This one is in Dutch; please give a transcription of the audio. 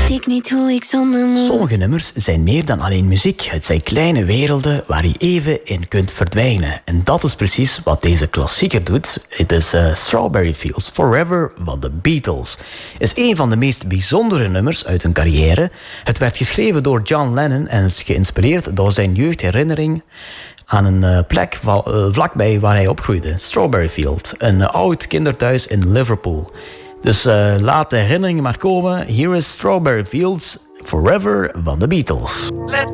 ik niet hoe ik zonder moet. Sommige nummers zijn meer dan alleen muziek. Het zijn kleine werelden waar je even in kunt verdwijnen. En dat is precies wat deze klassieker doet. Het is Strawberry Fields Forever van de Beatles. Is een van de meest bijzondere nummers uit hun carrière. Het werd geschreven door John Lennon en is geïnspireerd door zijn jeugdherinnering aan een plek vlakbij waar hij opgroeide. Strawberry Field, een oud kinderthuis in Liverpool. Dus laat de herinneringen maar komen. Hier is Strawberry Fields Forever van de Beatles.